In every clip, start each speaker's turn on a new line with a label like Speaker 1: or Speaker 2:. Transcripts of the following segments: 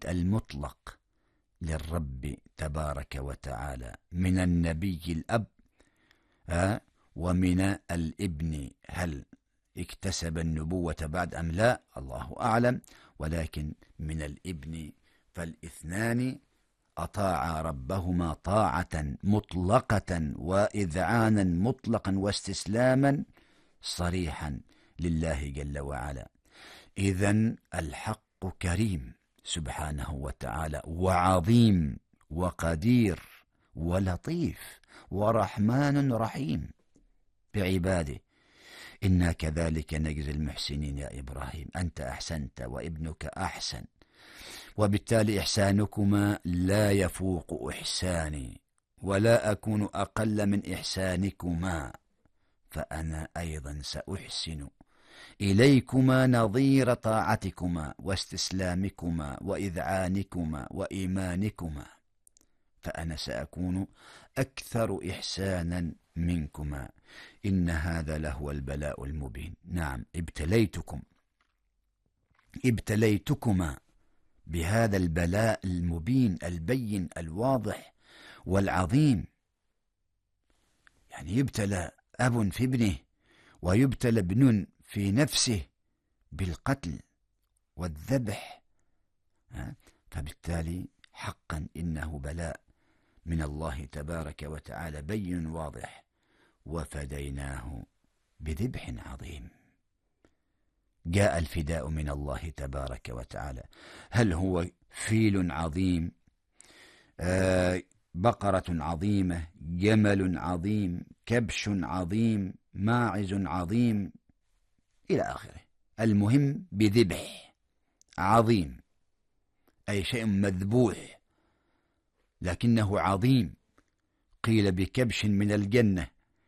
Speaker 1: المطلق للرب تبارك وتعالى من النبي الأب ومن الابن، هل اكتسب النبوة بعد أم لا؟ الله أعلم، ولكن من الابن فالاثنان أطاعا ربهما طاعة مطلقة وإذعانا مطلقا واستسلاما صريحا لله جل وعلا. إذن الحق كريم سبحانه وتعالى، وعظيم وقدير ولطيف ورحمن رحيم بعباده. إنا كذلك نجزي المحسنين يا إبراهيم، أنت أحسنت وابنك أحسن، وبالتالي إحسانكما لا يفوق إحساني، ولا أكون أقل من إحسانكما، فأنا أيضا سأحسن إليكما نظير طاعتكما واستسلامكما وإذعانكما وإيمانكما، فأنا سأكون أكثر إحسانا منكما. إن هذا لهو البلاء المبين. نعم، ابتليتكما بهذا البلاء المبين البين الواضح والعظيم. يعني يبتلى أب في ابنه، ويبتلى ابن في نفسه بالقتل والذبح، فبالتالي حقا إنه بلاء من الله تبارك وتعالى بين واضح. وفديناه بذبح عظيم. جاء الفداء من الله تبارك وتعالى. هل هو فيل عظيم، بقرة عظيمة، جمل عظيم، كبش عظيم، ماعز عظيم إلى آخره؟ المهم بذبح عظيم، أي شيء مذبوح لكنه عظيم. قيل بكبش من الجنة،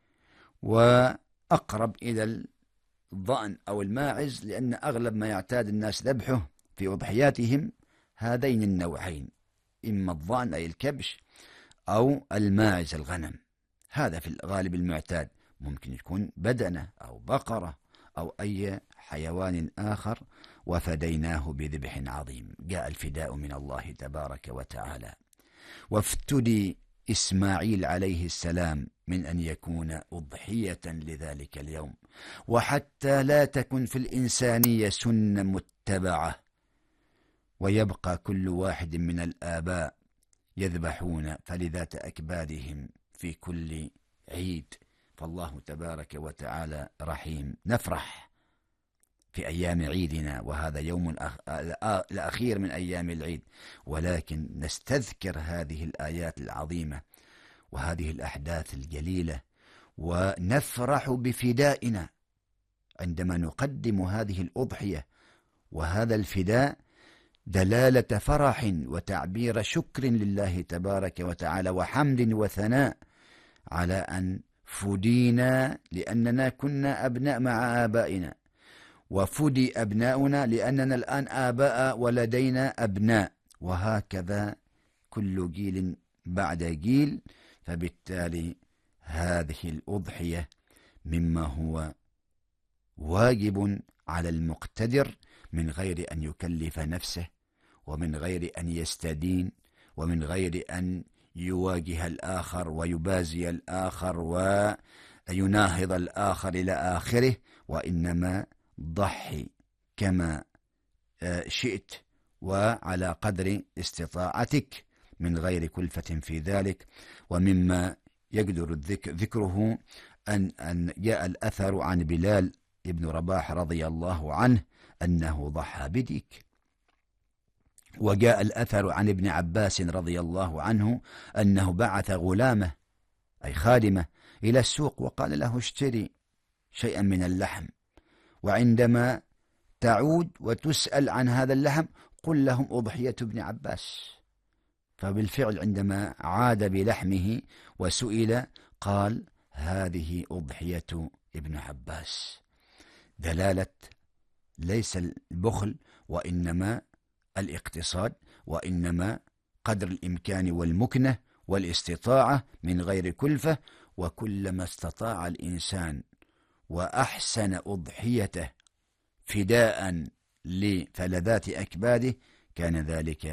Speaker 1: وأقرب إلى الضأن أو الماعز، لأن أغلب ما يعتاد الناس ذبحه في أضحياتهم هذين النوعين، إما الضأن أي الكبش أو الماعز الغنم. هذا في الغالب المعتاد، ممكن يكون بدنة أو بقرة أو أي حيوان آخر. وفديناه بذبح عظيم. جاء الفداء من الله تبارك وتعالى. وافتدي إسماعيل عليه السلام من أن يكون أضحية لذلك اليوم، وحتى لا تكن في الإنسانية سنة متبعة، ويبقى كل واحد من الآباء يذبحون فلذات أكبادهم في كل عيد. فالله تبارك وتعالى رحيم. نفرح في أيام عيدنا، وهذا يوم الأخير من أيام العيد، ولكن نستذكر هذه الآيات العظيمة وهذه الأحداث الجليلة، ونفرح بفدائنا عندما نقدم هذه الأضحية. وهذا الفداء دلالة فرح وتعبير شكر لله تبارك وتعالى وحمد وثناء على أن فدينا لأننا كنا أبناء مع آبائنا، وفدي أبناؤنا لأننا الآن آباء ولدينا أبناء، وهكذا كل جيل بعد جيل. فبالتالي هذه الأضحية مما هو واجب على المقتدر من غير أن يكلف نفسه، ومن غير أن يستدين، ومن غير أن يواجه الآخر ويبازي الآخر ويناهض الآخر إلى آخره، وإنما ضحي كما شئت وعلى قدر استطاعتك من غير كلفة في ذلك. ومما يقدر ذكره أن جاء الأثر عن بلال ابن رباح رضي الله عنه أنه ضحى بديك، وجاء الأثر عن ابن عباس رضي الله عنه أنه بعث غلامه أي خادمه إلى السوق وقال له اشتري شيئا من اللحم، وعندما تعود وتسأل عن هذا اللحم قل لهم أضحية ابن عباس. فبالفعل عندما عاد بلحمه وسئل قال هذه أضحية ابن عباس. دلالة ليس البخل وإنما الاقتصاد، وإنما قدر الإمكان والمكنة والاستطاعة من غير كلفة. وكلما استطاع الإنسان وأحسن أضحيته فداء لفلذات أكباده كان ذلك